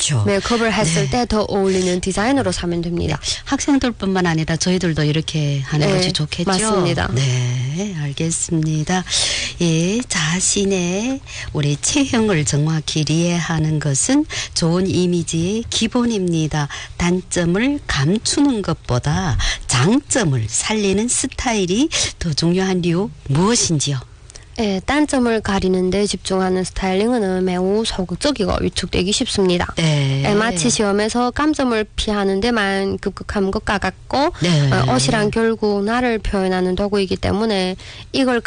그렇죠. 메이크업을 했을 때 더 어울리는 디자인으로 사면 됩니다. 학생들뿐만 아니라 저희들도 이렇게 하는 것이 좋겠죠. 맞습니다. 네, 알겠습니다. 예, 자신의 우리 체형을 정확히 이해하는 것은 좋은 이미지의 기본입니다. 단점을 감추는 것보다 장점을 살리는 스타일이 더 중요한 이유 무엇인지요? 네, 단점을 가리는 데 집중하는 스타일링은 매우 소극적이고 위축되기 쉽습니다. 네. 마치 시험에서 감점을 피하는 데만 급급한 것과 같고 네. 옷이란 결국 나를 표현하는 도구이기 때문에 이걸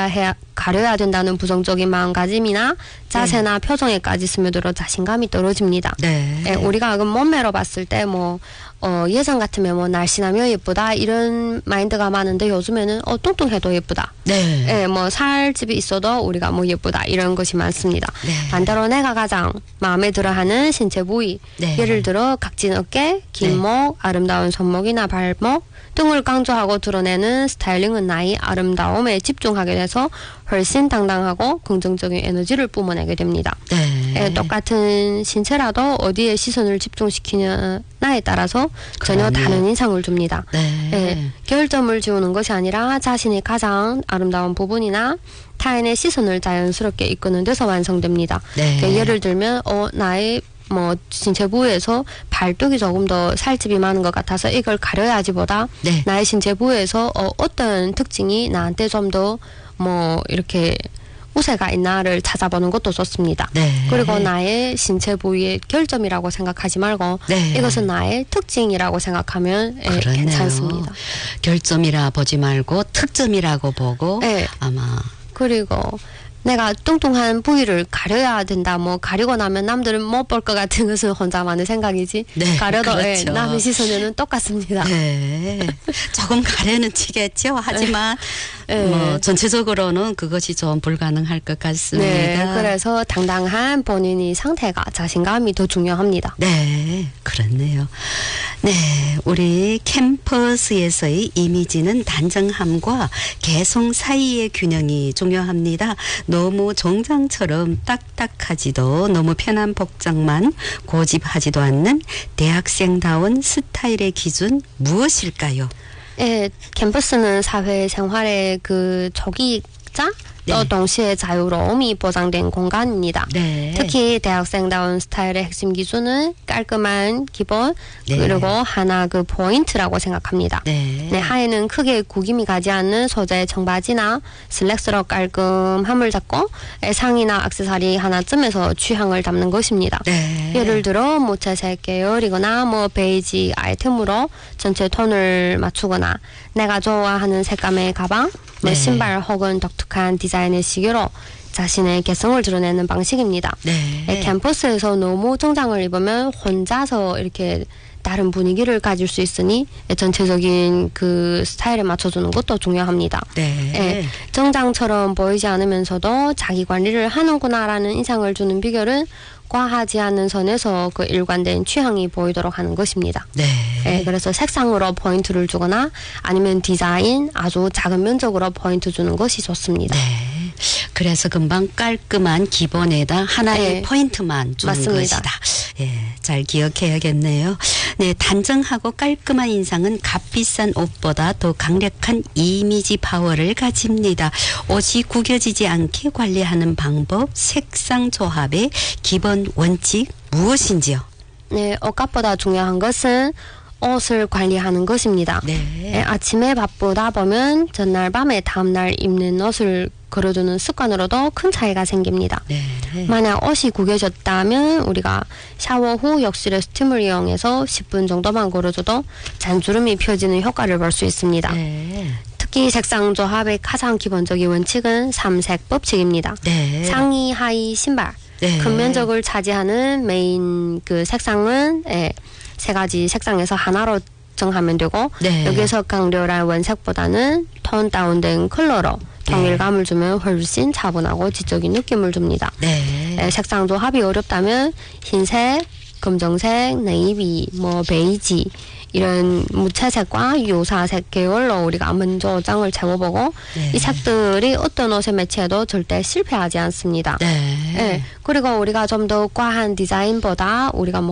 가려야 된다는 부정적인 마음가짐이나 자세나 표정에까지 스며들어 자신감이 떨어집니다. 네. 우리가 몸매로 봤을 때 예전 같으면 날씬하면 예쁘다 이런 마인드가 많은데 요즘에는 뚱뚱해도 예쁘다. 네. 살집이 있어도 우리가 예쁘다 이런 것이 많습니다. 네. 반대로 내가 가장 마음에 들어하는 신체 부위, 네. 예를 들어 각진 어깨, 긴 목, 아름다운 손목이나 발목 등을 강조하고 드러내는 스타일링은 나의 아름다움에 집중하게 돼서 훨씬 당당하고 긍정적인 에너지를 뿜어내게 됩니다. 네. 똑같은 신체라도 어디에 시선을 집중시키냐에 따라서 전혀 다른 인상을 줍니다. 네. 결점을 지우는 것이 아니라 자신이 가장 아름다운 부분이나 타인의 시선을 자연스럽게 이끄는 데서 완성됩니다. 네. 예를 들면 나의 신체 부위에서 발뚝이 조금 더 살집이 많은 것 같아서 이걸 가려야지보다 나의 신체 부위에서 어떤 특징이 나한테 좀 더 이렇게 우세가 있나를 찾아보는 것도 좋습니다. 네. 그리고 나의 신체 부위의 결점이라고 생각하지 말고 이것은 나의 특징이라고 생각하면 괜찮습니다. 결점이라 보지 말고 특점이라고 보고 아마 그리고 내가 뚱뚱한 부위를 가려야 된다. 가리고 나면 남들은 못 볼 것 같은 것은 혼자만의 생각이지. 가려도 그렇죠. 남의 시선에는 똑같습니다. 네. 조금 가려는 치겠죠. 하지만 전체적으로는 그것이 좀 불가능할 것 같습니다. 네. 그래서 당당한 본인의 상태가 자신감이 더 중요합니다. 네. 그렇네요. 네. 우리 캠퍼스에서의 이미지는 단정함과 개성 사이의 균형이 중요합니다. 너무 정장처럼 딱딱하지도 너무 편한 복장만 고집하지도 않는 대학생다운 스타일의 기준 무엇일까요? 캠퍼스는 사회생활의 조기자 또 동시에 자유로움이 보장된 공간입니다. 특히 대학생다운 스타일의 핵심 기준은 깔끔한 기본 그리고 하나 포인트라고 생각합니다. 하의는 크게 구김이 가지 않는 소재의 청바지나 슬랙스로 깔끔함을 잡고 상의나 액세서리 하나쯤에서 취향을 담는 것입니다. 예를 들어 무채색 계열이거나 베이지 아이템으로 전체 톤을 맞추거나 내가 좋아하는 색감의 가방, 신발 혹은 독특한 디자인의 시계로 자신의 개성을 드러내는 방식입니다. 캠퍼스에서 너무 정장을 입으면 혼자서 이렇게 다른 분위기를 가질 수 있으니 전체적인 스타일에 맞춰주는 것도 중요합니다. 정장처럼 보이지 않으면서도 자기 관리를 하는구나라는 인상을 주는 비결은 과하지 않은 선에서 일관된 취향이 보이도록 하는 것입니다. 그래서 색상으로 포인트를 주거나 아니면 디자인 아주 작은 면적으로 포인트 주는 것이 좋습니다. 그래서 금방 깔끔한 기본에다 하나의 포인트만 주는 맞습니다. 것이다. 잘 기억해야겠네요. 단정하고 깔끔한 인상은 값비싼 옷보다 더 강력한 이미지 파워를 가집니다. 옷이 구겨지지 않게 관리하는 방법, 색상 조합의 기본 원칙 무엇인지요? 옷값보다 중요한 것은 옷을 관리하는 것입니다. 아침에 바쁘다 보면 전날 밤에 다음날 입는 옷을 걸어두는 습관으로도 큰 차이가 생깁니다. 만약 옷이 구겨졌다면 우리가 샤워 후 욕실에 스팀을 이용해서 10분 정도만 걸어줘도 잔주름이 펴지는 효과를 볼 수 있습니다. 특히 색상 조합의 가장 기본적인 원칙은 3색 법칙입니다. 상의, 하의, 신발 큰 면적을 차지하는 메인 색상은 세 가지 색상에서 하나로 정하면 되고 여기서 강렬한 원색보다는 톤 다운된 컬러로 통일감을 주면 훨씬 차분하고 지적인 느낌을 줍니다. 색상 조합이 어렵다면 흰색, 검정색, 네이비, 베이지 이런 무채색과 유사색 계열로 우리가 먼저 장을 재보고 이 색들이 어떤 옷에 매치해도 절대 실패하지 않습니다. 그리고 우리가 좀 더 과한 디자인보다 우리가